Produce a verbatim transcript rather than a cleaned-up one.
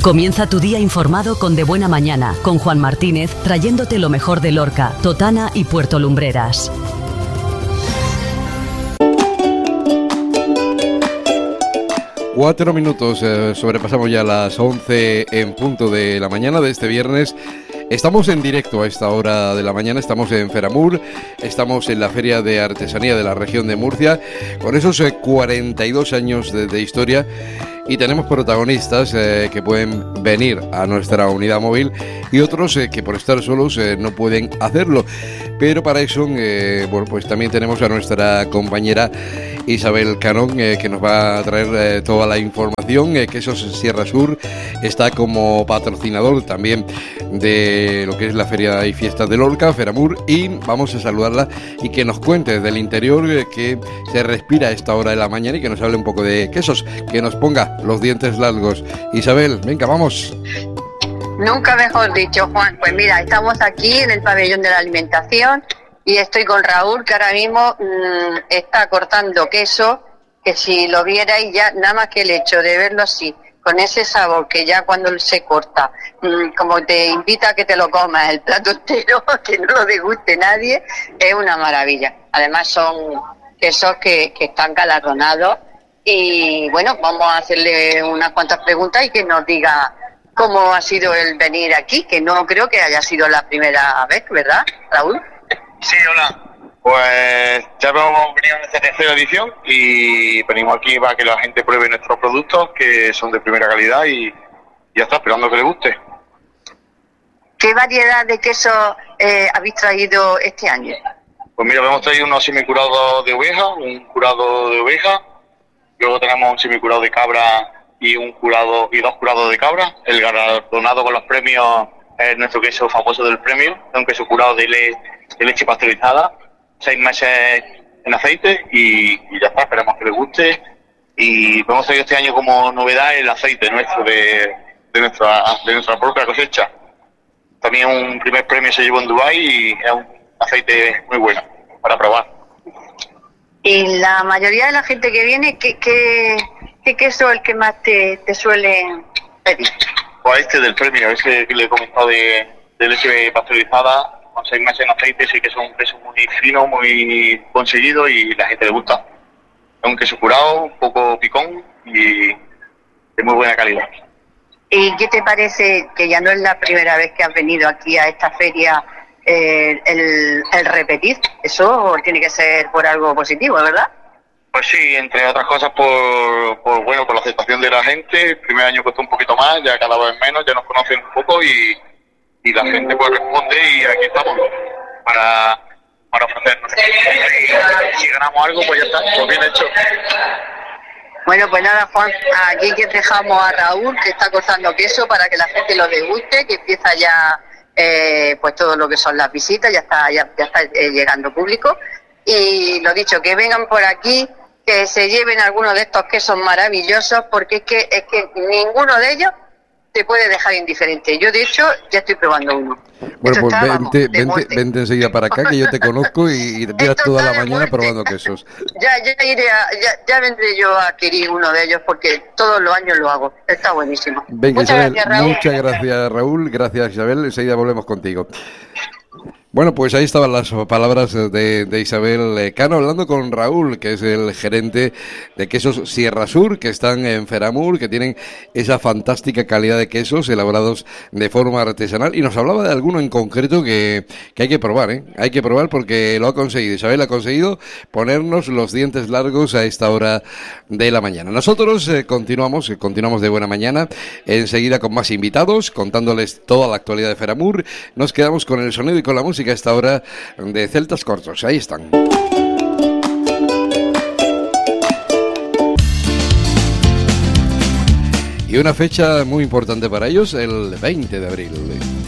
Comienza tu día informado con De Buena Mañana, con Juan Martínez, trayéndote lo mejor de Lorca, Totana y Puerto Lumbreras. Cuatro minutos, eh, sobrepasamos ya las once en punto de la mañana de este viernes. Estamos en directo a esta hora de la mañana, estamos en Feramur, estamos en la Feria de Artesanía de la región de Murcia, con esos eh, cuarenta y dos años de, de historia, y tenemos protagonistas eh, que pueden venir a nuestra unidad móvil y otros eh, que por estar solos eh, no pueden hacerlo. Pero para eso, eh, bueno, pues también tenemos a nuestra compañera Isabel Canón, eh, que nos va a traer eh, toda la información. eh, Quesos Sierra Sur está como patrocinador también de lo que es la Feria y Fiestas de Lorca, Feramur, y vamos a saludarla y que nos cuente del interior eh, que se respira a esta hora de la mañana y que nos hable un poco de quesos, que nos ponga los dientes largos. Isabel, venga, vamos. Nunca mejor dicho, Juan. Pues mira, estamos aquí en el pabellón de la alimentación y estoy con Raúl, que ahora mismo mmm, está cortando queso, que si lo vierais ya, nada más que el hecho de verlo así, con ese sabor que ya cuando se corta, mmm, como te invita a que te lo comas el plato entero, que no lo deguste nadie, es una maravilla. Además son quesos que, que están galardonados y bueno, vamos a hacerle unas cuantas preguntas y que nos diga cómo ha sido el venir aquí, que no creo que haya sido la primera vez, ¿verdad, Raúl? Sí, hola. Pues ya hemos venido en esta tercera edición y venimos aquí para que la gente pruebe nuestros productos, que son de primera calidad, y ya está, esperando que le guste. ¿Qué variedad de queso eh, habéis traído este año? Pues mira, hemos traído unos semicurados de oveja, un curado de oveja, luego tenemos un semicurado de cabra y un curado y dos curados de cabra. El galardonado con los premios es nuestro queso famoso del premio, es un queso curado de, le, de leche pasteurizada, seis meses en aceite y, y ya está, esperamos que les guste. Y hemos traído este año como novedad el aceite nuestro de, de nuestra de nuestra propia cosecha. También un primer premio se llevó en Dubái y es un aceite muy bueno para probar. Y la mayoría de la gente que viene, ¿qué, qué, qué queso es el que más te, te suele pedir? Pues este del premio, ese que le he comentado de, de leche pasteurizada, con seis meses en aceite, sí que es un queso muy fino, muy conseguido y la gente le gusta. Es un queso curado, un poco picón y de muy buena calidad. ¿Y qué te parece, que ya no es la primera vez que has venido aquí a esta feria, eh, el, el repetir? Eso tiene que ser por algo positivo, ¿verdad? Pues sí, entre otras cosas por, por bueno por la aceptación de la gente. El primer año costó un poquito más, ya cada vez menos, ya nos conocen un poco y, y la gente pues responde y aquí estamos para, para ofrecernos. Y si ganamos algo, pues ya está, pues bien hecho. Bueno, pues nada, Juan, aquí que dejamos a Raúl, que está cortando queso para que la gente lo deguste, que empieza ya eh, pues todo lo que son las visitas, ya está ya, ya está eh, llegando público. Y lo dicho, que vengan por aquí, que se lleven algunos de estos quesos maravillosos, porque es que es que ninguno de ellos te puede dejar indiferente. Yo, de hecho, ya estoy probando uno. Bueno, Esto pues está, vente, vamos, de vente, muerte. vente enseguida para acá, que yo te conozco y, y llevas toda la mañana muerte. probando quesos. Ya, ya iré a, ya, ya vendré yo a adquirir uno de ellos, porque todos los años lo hago. Está buenísimo. Venga, Muchas Isabel, gracias, Raúl. muchas gracias, Raúl. Gracias, Isabel. Enseguida volvemos contigo. Bueno, pues ahí estaban las palabras de, de Isabel Cano hablando con Raúl, que es el gerente de quesos Sierra Sur, que están en Feramur, que tienen esa fantástica calidad de quesos elaborados de forma artesanal, y nos hablaba de alguno en concreto que, que hay que probar, ¿eh? Hay que probar porque lo ha conseguido. Isabel ha conseguido ponernos los dientes largos a esta hora de la mañana. Nosotros eh, continuamos, eh, continuamos de buena mañana, enseguida con más invitados, contándoles toda la actualidad de Feramur. Nos quedamos con el sonido y con la música a esta hora de Celtas Cortos. Ahí están. Y una fecha muy importante para ellos, el veinte de abril.